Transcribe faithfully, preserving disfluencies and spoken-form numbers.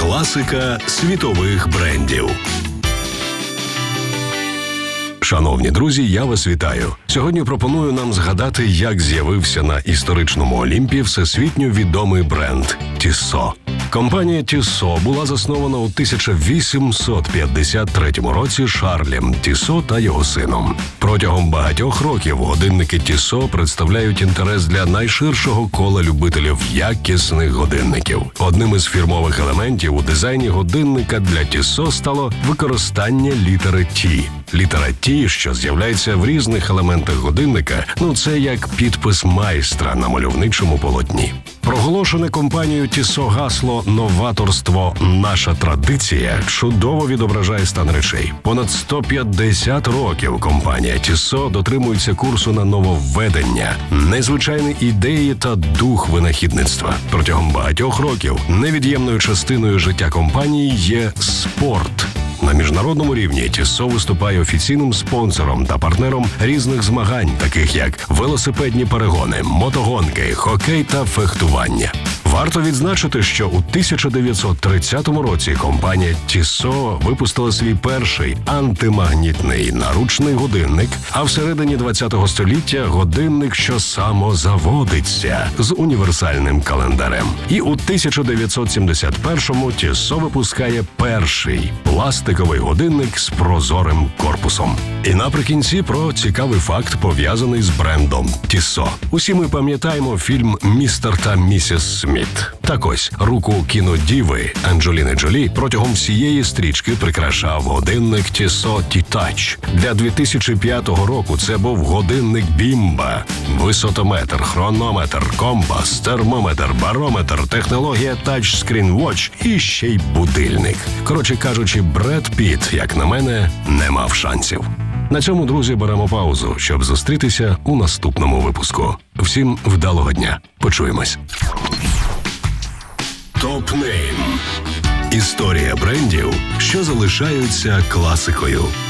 Класика світових брендів. Шановні друзі, я вас вітаю. Сьогодні пропоную нам згадати, як з'явився на історичному Олімпі всесвітньо відомий бренд Tissot. Компанія Tissot була заснована у тисяча вісімсот п'ятдесят третьому році Шарлем Tissot та його сином. Протягом багатьох років годинники Tissot представляють інтерес для найширшого кола любителів якісних годинників. Одним із фірмових елементів у дизайні годинника для Tissot стало використання літери T. Літера T, що з'являється в різних елементах годинника, ну це як підпис майстра на мальовничому полотні. Проголошене компанією Tissot гасло «Новаторство – наша традиція» чудово відображає стан речей. Понад сто п'ятдесят років компанія Tissot дотримується курсу на нововведення, незвичайні ідеї та дух винахідництва. Протягом багатьох років невід'ємною частиною життя компанії є спорт. На міжнародному рівні Tissot виступає офіційним спонсором та партнером різних змагань, таких як велосипедні перегони, мотогонки, хокей та фехтування. Варто відзначити, що у тисяча дев'ятсот тридцятому році компанія Tissot випустила свій перший антимагнітний наручний годинник, а всередині ХХ століття годинник, що самозаводиться, з універсальним календарем. І у тисяча дев'ятсот сімдесят першому Tissot випускає перший пластиковий годинник з прозорим корпусом. І наприкінці про цікавий факт, пов'язаний з брендом Tissot. Усі ми пам'ятаємо фільм «Містер та місіс Сміт». Так ось, руку кінодіви Анджеліни Джолі протягом всієї стрічки прикрашав годинник Tissot T-Touch. Для дві тисячі п'ятого року це був годинник Бімба. Висотометр, хронометр, компас, термометр, барометр, технологія Touchscreen Watch і ще й будильник. Коротше кажучи, Бред Піт, як на мене, не мав шансів. На цьому, друзі, беремо паузу, щоб зустрітися у наступному випуску. Всім вдалого дня. Почуємось. Топ-нейм. Історія брендів, що залишаються класикою.